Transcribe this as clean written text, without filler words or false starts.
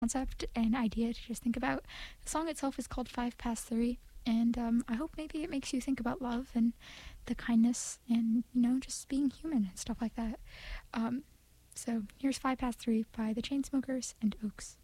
concept and idea to just think about. The song itself is called 5 past 3, and I hope maybe it makes you think about love and the kindness and, just being human and stuff like that. So here's 5 past 3 by the Chainsmokers and Oaks.